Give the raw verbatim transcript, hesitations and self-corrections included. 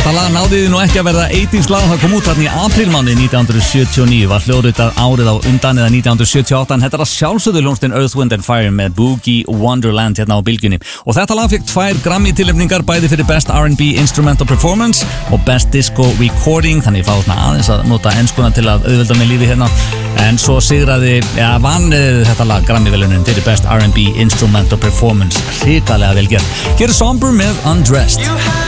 Þetta lag náði nú ekki að verða eighties lag, það kom út þarna í aprílmánuði nítján hundruð sjötíu og níu, var hljóðritað árið á undan eða nítján hundruð sjötíu og átta, en þetta er að sjálfsögðu hljómsveitin Earth, Wind and Fire með Boogie Wonderland hérna á bylgjunni. Og þetta lag fekk tvær Grammy-tilnefningar, bæði fyrir Best R and B Instrumental Performance og Best Disco Recording, þannig ég fá svona aðeins að nota enskuna til að auðvelda mig lífi hérna. En svo sigraði, ja, vann þetta lag Grammy-verðlaunin fyrir Best R and B Instrumental Performance, hrikalega vel gert. Hér er Somber með Undressed.